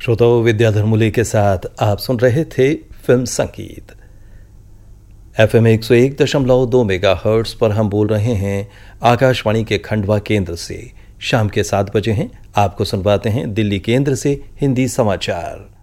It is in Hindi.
श्रोताओं, विद्याधर मूले के साथ आप सुन रहे थे फिल्म संगीत। FM 101.2 मेगाहर्ट्ज पर हम बोल रहे हैं आकाशवाणी के खंडवा केंद्र से। शाम के 7 बजे हैं, आपको सुनवाते हैं दिल्ली केंद्र से हिंदी समाचार।